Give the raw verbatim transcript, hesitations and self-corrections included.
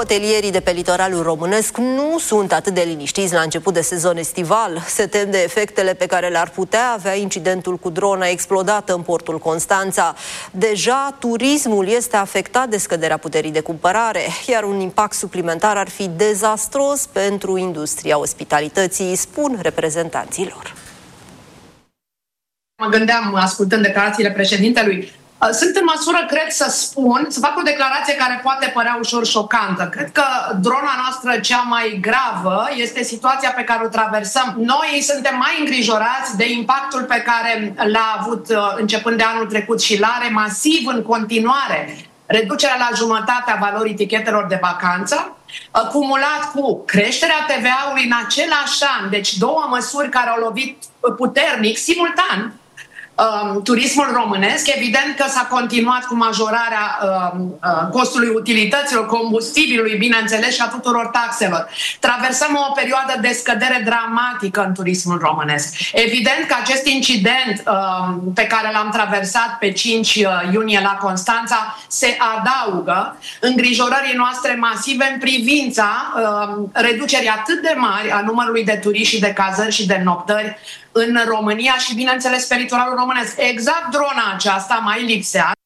Hotelierii de pe litoralul românesc nu sunt atât de liniștiți la început de sezon estival. Se tem de efectele pe care le-ar putea avea incidentul cu drona explodată în portul Constanța. Deja turismul este afectat de scăderea puterii de cumpărare, iar un impact suplimentar ar fi dezastros pentru industria ospitalității, spun reprezentanții lor. Mă gândeam, ascultând declarațiile președintelui, sunt în măsură, cred, să spun, să fac o declarație care poate părea ușor șocantă. Cred că drona noastră cea mai gravă este situația pe care o traversăm. Noi suntem mai îngrijorați de impactul pe care l-a avut începând de anul trecut și l-are masiv în continuare. Reducerea la jumătate a valorii tichetelor de vacanță, cumulat cu creșterea T V A-ului în același an, deci două măsuri care au lovit puternic, simultan, turismul românesc. Evident că s-a continuat cu majorarea uh, costului utilităților, combustibilului, bineînțeles, și a tuturor taxelor. Traversăm o perioadă de scădere dramatică în turismul românesc. Evident că acest incident uh, pe care l-am traversat pe cinci iunie la Constanța se adaugă îngrijorării noastre masive în privința uh, reducerii atât de mari a numărului de turiști și de cazări și de noptări în România și, bineînțeles, pe litoralul românesc. Exact drona aceasta mai lipsea.